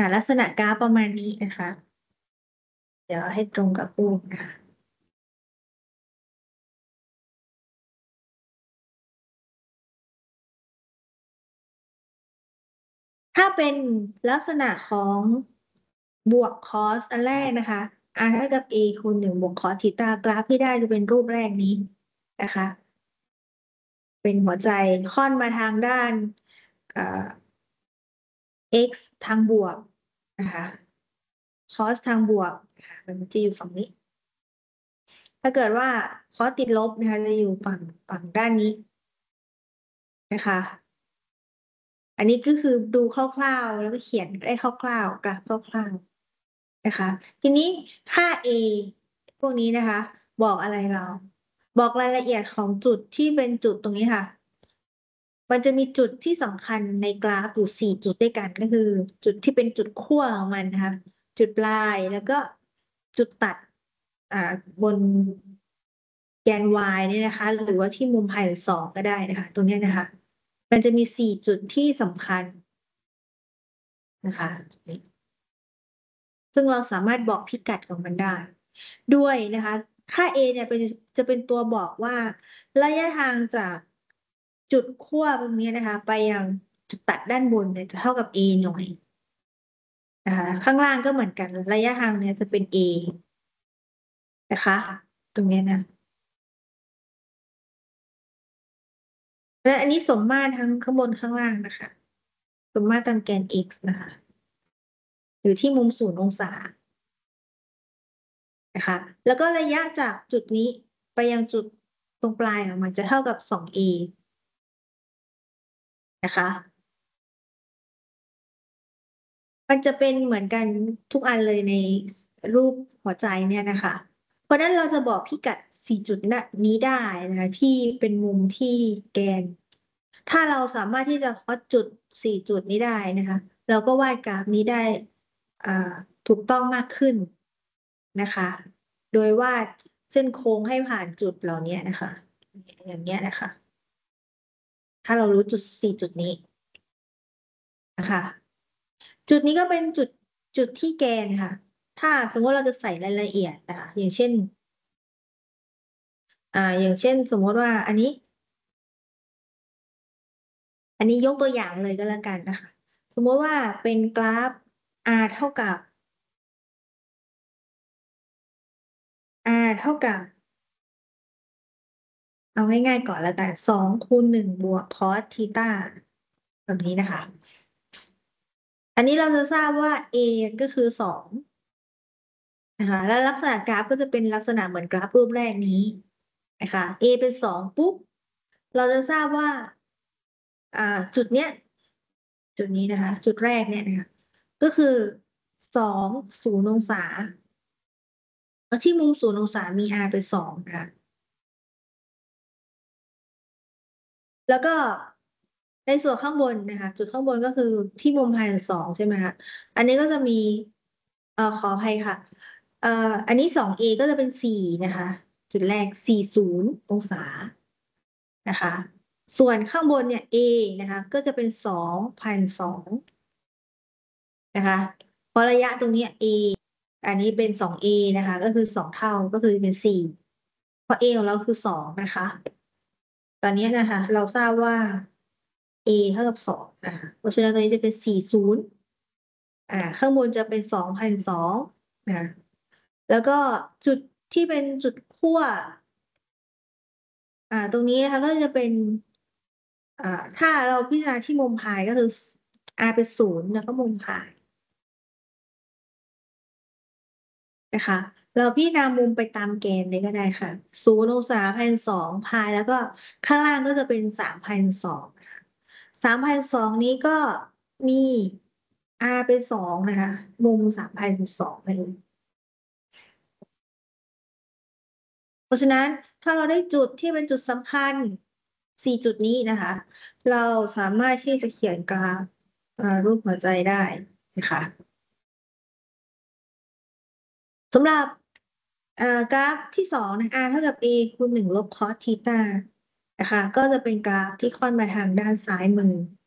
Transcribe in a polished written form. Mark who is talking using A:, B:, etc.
A: ลักษณะกราฟประมาณนี้นะคะ เดี๋ยวให้ตรงกับรูปนะคะถ้าเป็นลักษณะของบวกคอสอันแรกนะคะ r เท่ากับ a คูณ1บวกคอสธีตากราฟที่ได้จะเป็นรูปแรกนี้นะคะ เป็นหัวใจค่อนมาทางด้านเอ่อ x ทางบวกนะคะคอสทางบวกนะคะมันจะอยู่ฝั่งนี้ ถ้าเกิดว่าคอสติดลบนะคะจะอยู่ฝั่งด้านนี้นะคะ อันนี้ก็คือดูคร่าวๆแล้วก็เขียนได้คร่าวๆกราฟคร่าวๆนะคะทีนี้ค่า a พวกนี้นะคะบอกอะไรเราบอกรายละเอียดของจุดที่เป็นจุดตรงนี้ค่ะมันจะมีจุดที่สำคัญในกราฟอยู่4 จุดด้วยกันก็คือจุดที่เป็นจุดขั้วของมันนะคะจุดปลายแล้วก็จุดตัดอ่าบนแกน y เนี่ยนะคะหรือว่าที่มุมพาย2ก็ได้นะคะตรงนี้นะคะมันจะมี4 จุดที่สำคัญ นะคะซึ่งเราสามารถบอกพิกัดของมันได้ด้วยนะคะค่า a เนี่ยจะเป็นตัวบอกว่าระยะทางจากจุดขั้วตรงนี้นะคะไปยังจุดตัดด้านบนเนี่ยจะเท่ากับ a หน่อยนะคะข้างล่างก็เหมือนกันระยะทางเนี่ยจะเป็น a นะคะตรงนี้นะและอันนี้สมมาตรทั้งข้างบนข้างล่างนะคะสมมาตรตามแกน x นะคะอยู่ที่มุม0 องศานะคะแล้วก็ระยะจากจุดนี้ไปยังจุดตรงปลายของมันจะเท่ากับ2a นะคะมันจะเป็นเหมือนกันทุกอันเลยในรูปหัวใจเนี่ยนะคะเพราะฉะนั้นเราจะบอกพิกัด4 จุดนี้ได้นะคะที่เป็นมุมที่แกนถ้าเราสามารถที่จะวัดจุด4 จุดนี้ได้นะคะเราก็วาดกราฟนี้ได้อ่าถูกต้องมากขึ้นนะคะโดยวาดเส้นโค้งให้ผ่านจุดเหล่านี้นะคะอย่างเงี้ยนะคะถ้าเรารู้จุด 4 จุดนี้นะคะจุดนี้ก็เป็นจุดที่แกนค่ะถ้าสมมติเราจะใส่รายละเอียดนะคะอย่างเช่นสมมติว่าอันนี้ยกตัวอย่างเลยก็แล้วกันนะคะสมมติว่าเป็นกราฟ r เท่ากับ เอาง่ายๆก่อนแล้วกัน2 คูณ 1บวกคอสธีต้าแบบนี้นะคะอันนี้เราจะทราบว่า a ก็คือ2นะคะและลักษณะกราฟก็จะเป็นลักษณะเหมือนกราฟรูปแรกนี้นะคะ a เป็น2 ปุ๊บเราจะทราบว่าอ่าจุดเนี้ยจุดนี้นะคะจุดแรกเนี่ยนะคะก็คือ20 องศาแล้วที่มุม0 องศามี r เป็น2นะคะแล้วก็ในส่วนข้างบนนะคะจุดข้างบนก็คือที่มุมพาย2ใช่ไหมคะอันนี้ก็จะมีขออภัยค่ะเอ่ออันนี้2a ก็จะเป็น4นะคะจุดแรก40 องศานะคะส่วนข้างบนเนี่ย a นะคะก็จะเป็น2,200นะคะเพราะระยะตรงเนี้ย a อันนี้เป็น2a นะคะก็คือ2 เท่าก็คือเป็น4เพราะ a ของเราคือ2นะคะตอนนี้นะคะเราทราบว่า a เท่ากับ2นะคะเพราะฉะนั้นตรงนี้จะเป็น40ข้างบนจะเป็น2,200นะแล้วก็จุดที่เป็นจุดขั้วตรงนี้นะคะก็จะเป็นอ่าถ้าเราพิจารณาที่มุมพายก็คือ r เป็น0แล้วก็มุมพายนะคะเราพิจารณามุมไปตามแกนเลยก็ได้ค่ะ0 องศา1,200พายแล้วก็ข้างล่างก็จะเป็น3,200ค่ะ3,200นี้ก็มี r เป็น2นะคะมุม3,200นั่นเอง เพราะฉะนั้นถ้าเราได้จุดที่เป็นจุดสำคัญ4 จุดนี้นะคะเราสามารถที่จะเขียนกราฟรูปหัวใจได้นะคะสำหรับกราฟที่2นะ r เท่ากับ a คูณ1ลบคอสธีต้านะคะก็จะเป็นกราฟที่ค่อนมาทางด้านซ้ายมือ